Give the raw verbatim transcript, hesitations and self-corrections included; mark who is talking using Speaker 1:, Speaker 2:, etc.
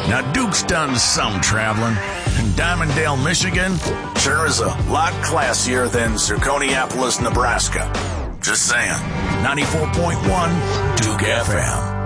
Speaker 1: Now, Duke's done some traveling, and Diamonddale, Michigan sure is a lot classier than Zirconiapolis, Nebraska. Just saying. ninety-four point one Duke F M.